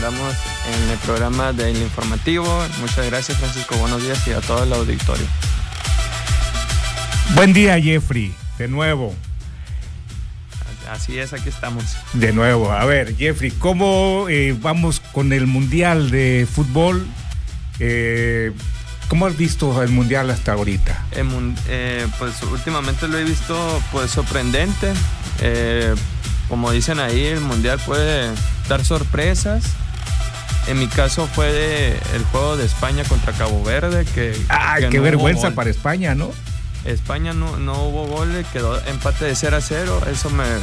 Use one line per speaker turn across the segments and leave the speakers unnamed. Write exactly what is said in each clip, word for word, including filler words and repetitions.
andamos en el programa del informativo. Muchas gracias, Francisco. Buenos días y a todo el auditorio.
Buen día, Jeffrey, de nuevo.
Así es, aquí estamos.
De nuevo. A ver, Jeffrey, ¿cómo eh, vamos con el Mundial de Fútbol? Eh, ¿Cómo has visto el Mundial hasta ahorita?
Eh, eh, pues últimamente lo he visto pues sorprendente. Eh, como dicen ahí, el Mundial puede dar sorpresas. En mi caso fue de el juego de España contra Cabo Verde. Que,
¡Ay,
que
qué
no
vergüenza para España, ¿no?
España no, no hubo goles, quedó empate de cero a cero. Eso me,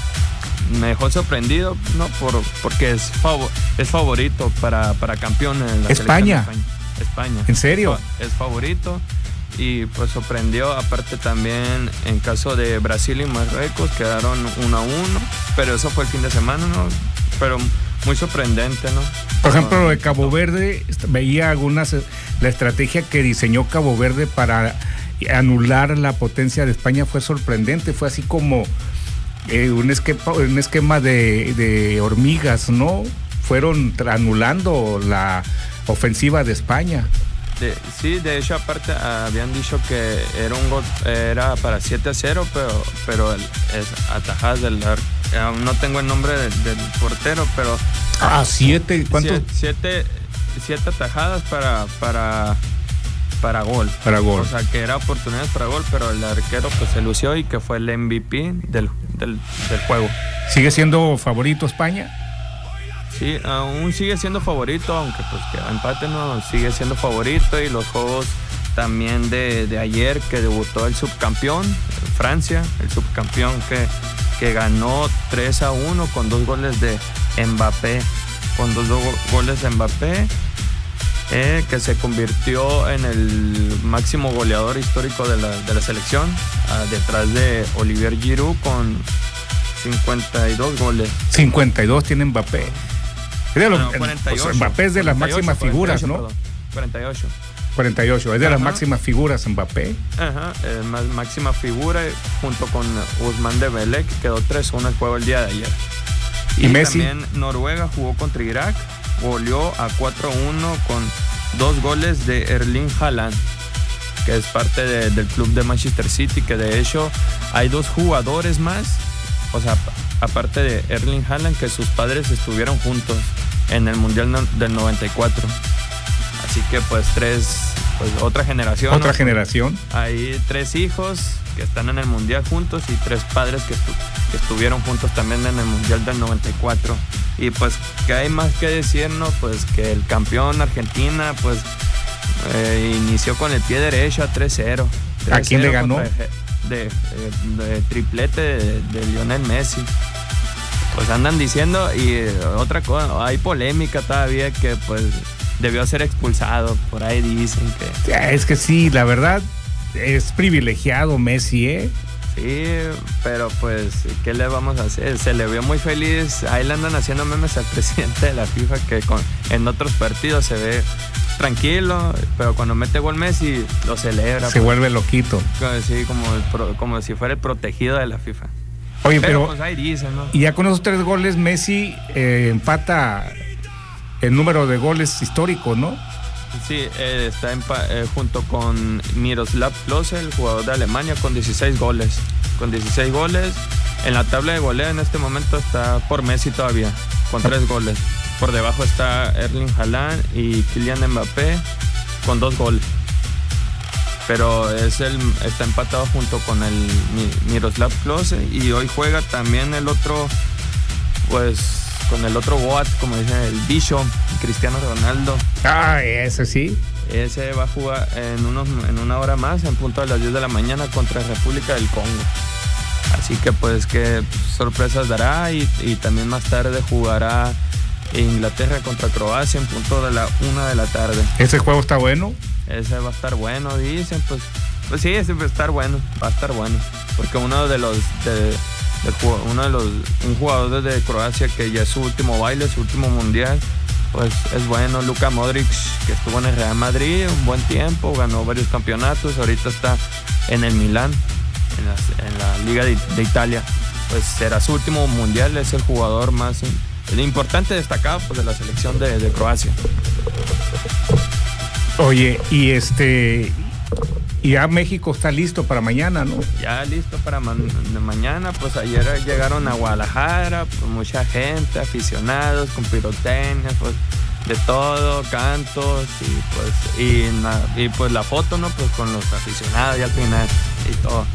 me dejó sorprendido, ¿no? Por, porque es, favor, es favorito para, para campeón en la
España.
España. España.
¿En serio?
Es favorito y pues sorprendió. Aparte también en caso de Brasil y Marruecos quedaron uno a uno, pero eso fue el fin de semana, ¿no? Pero muy sorprendente, ¿no?
Por ejemplo, lo de Cabo Verde, veía algunas, la estrategia que diseñó Cabo Verde para anular la potencia de España fue sorprendente, fue así como eh, un, esquema, un esquema de, de hormigas, ¿no? Fueron anulando la ofensiva de España.
De, sí, de hecho aparte habían dicho que era un gol, era para siete a cero, pero, pero el, es atajadas del aún no tengo el nombre del, del portero, pero
ah, siete, ¿cuántos?
Siete, siete atajadas para para para gol.
Para gol.
O sea, que era oportunidades para gol, pero el arquero pues se lució y que fue el M V P del, del, del juego.
¿Sigue siendo favorito España?
Sí, aún sigue siendo favorito, aunque pues que empate no, sigue siendo favorito. Y los juegos también de, de ayer, que debutó el subcampeón, Francia, el subcampeón que, que ganó tres a uno con dos goles de Mbappé, con dos, dos goles de Mbappé. Eh, que se convirtió en el máximo goleador histórico de la, de la selección, uh, detrás de Olivier Giroud con cincuenta y dos goles.
cincuenta y dos tiene Mbappé.
No, no, cuarenta y ocho.
Pues Mbappé es de las
cuarenta y ocho,
máximas figuras,
cuarenta y ocho,
¿no?
Perdón, cuarenta y ocho.
cuarenta y ocho, es de
Ajá.
las máximas figuras Mbappé.
Ajá, eh, más, máxima figura junto con Ousmane Dembélé, que quedó tres uno el juego el día de ayer.
Y,
y
Messi.
También Noruega jugó contra Irak, goleó a cuatro uno con dos goles de Erling Haaland, que es parte de, del club de Manchester City, que de hecho hay dos jugadores más, o sea, aparte de Erling Haaland, que sus padres estuvieron juntos en el Mundial no, del noventa y cuatro. Así que pues tres, pues otra generación.
Otra
¿no?
generación.
Hay tres hijos que están en el Mundial juntos y tres padres que, estu- que estuvieron juntos también en el Mundial del noventa y cuatro. Y pues, ¿qué hay más que decir, no? Pues que el campeón Argentina, pues, eh, inició con el pie derecho a tres cero.
¿A quién le ganó?
De, de, de, de triplete de, de Lionel Messi. Pues andan diciendo, y otra cosa, hay polémica todavía que, pues, debió ser expulsado. Por ahí dicen que...
Es que sí, la verdad, es privilegiado Messi, ¿eh?
Sí, pero pues, ¿qué le vamos a hacer? Se le vio muy feliz. Ahí le andan haciendo memes al presidente de la FIFA, que con, en otros partidos se ve tranquilo, pero cuando mete gol Messi lo celebra.
Se pues, vuelve loquito.
Sí, como, el, como si fuera el protegido de la FIFA.
Oye,
pero,
pero
pues ahí dicen, ¿no?
Y ya con esos tres goles Messi eh, empata el número de goles histórico, ¿no?
Sí, eh, está en, eh, junto con Miroslav Klose, el jugador de Alemania, con dieciséis goles. Con dieciséis goles. En la tabla de goleo en este momento está por Messi todavía, con tres goles. Por debajo está Erling Haaland y Kylian Mbappé con dos goles. Pero es el, está empatado junto con el Miroslav Klose. Y hoy juega también el otro, pues... con el otro Boat, como dicen, el bicho, Cristiano Ronaldo.
Ah, ese sí.
Ese va a jugar en, unos, en una hora más, en punto de las diez de la mañana, contra República del Congo. Así que pues qué sorpresas dará. Y, y también más tarde jugará Inglaterra contra Croacia en punto de la una de la tarde.
¿Ese juego está bueno?
Ese va a estar bueno, dicen. Pues, pues sí, ese va a estar bueno, va a estar bueno. Porque uno de los... De, uno de los un jugador de Croacia que ya es su último baile, su último mundial, pues es bueno. Luka Modric, que estuvo en el Real Madrid un buen tiempo, ganó varios campeonatos, ahorita está en el Milán, en la, en la Liga de, de Italia, pues será su último mundial, es el jugador más importante destacado pues, de la selección de, de Croacia.
Oye, y este... Y ya México está listo para mañana, ¿no?
Ya listo para man- mañana, pues ayer llegaron a Guadalajara, pues mucha gente, aficionados, con pirotecnia, pues de todo, cantos y pues y, na- y pues la foto, ¿no? Pues con los aficionados y al final y todo.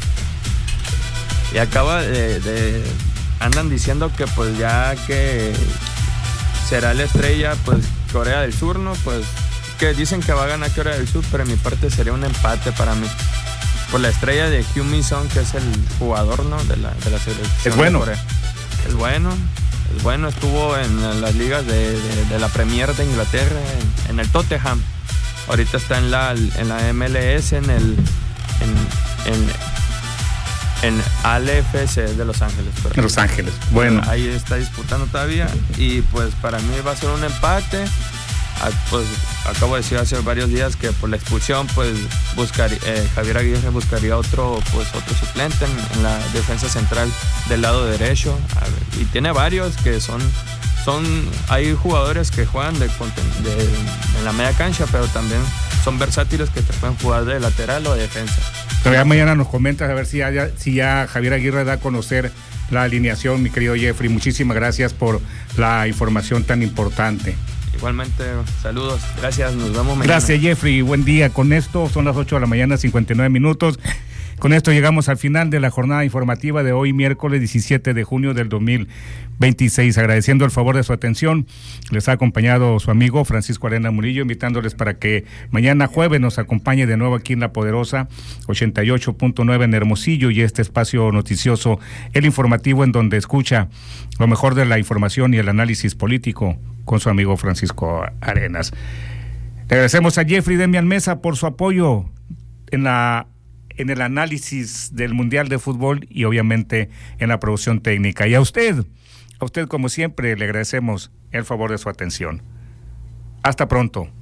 Y acaba de, de andan diciendo que pues ya que será la estrella, pues Corea del Sur, ¿no? Pues que dicen que va a ganar Corea del Sur, pero en mi parte sería un empate para mí. Por la estrella de Heung-min Son, que es el jugador, ¿no? de, la, de la selección.
Es bueno.
De Corea. Es bueno, es bueno. Estuvo en las ligas de, de, de la Premier de Inglaterra, en, en el Tottenham. Ahorita está en la, en la M L S, en el en, en, en A L F C de Los Ángeles.
En Los Ángeles, bueno.
Ahí está disputando todavía y pues para mí va a ser un empate. Pues acabo de decir hace varios días que por la expulsión pues buscar, eh, Javier Aguirre buscaría otro pues otro suplente en, en la defensa central del lado derecho. A ver, y tiene varios que son son hay jugadores que juegan de, de en la media cancha, pero también son versátiles que te pueden jugar de lateral o de defensa.
Pero ya mañana nos comentas a ver si ya, si ya Javier Aguirre da a conocer la alineación, mi querido Jeffrey. Muchísimas gracias por la información tan importante.
Igualmente, saludos, gracias, nos vemos mañana.
Gracias, Jeffrey, buen día. Con esto son las ocho de la mañana, cincuenta y nueve minutos. Con esto llegamos al final de la jornada informativa de hoy, miércoles diecisiete de junio del dos mil veintiséis. Agradeciendo el favor de su atención, les ha acompañado su amigo Francisco Arena Murillo, invitándoles para que mañana jueves nos acompañe de nuevo aquí en La Poderosa ochenta y ocho punto nueve en Hermosillo y este espacio noticioso, el informativo, en donde escucha lo mejor de la información y el análisis político con su amigo Francisco Arenas. Le agradecemos a Jeffrey Demian Mesa por su apoyo en la en el análisis del Mundial de Fútbol y obviamente en la producción técnica. Y a usted, a usted como siempre le agradecemos el favor de su atención. Hasta pronto.